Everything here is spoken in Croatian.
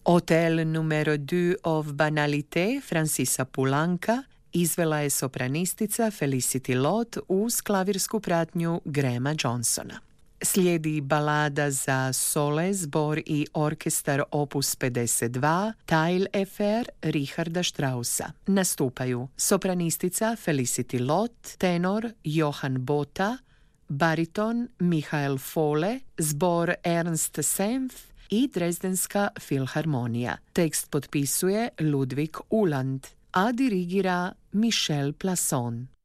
Hotel numero 2 of Banalité Francisa Poulenca izvela je sopranistica Felicity Lott uz klavirsku pratnju Grahama Johnsona. Slijedi balada za sole, zbor i orkestar opus 52 Teil Affair Richarda Straussa. Nastupaju sopranistica Felicity Lott, tenor Johann Botha, bariton Michael Fole, zbor Ernst Senf i Dresdenska filharmonija. Tekst potpisuje Ludwig Uhland, a dirigira Michel Plasson.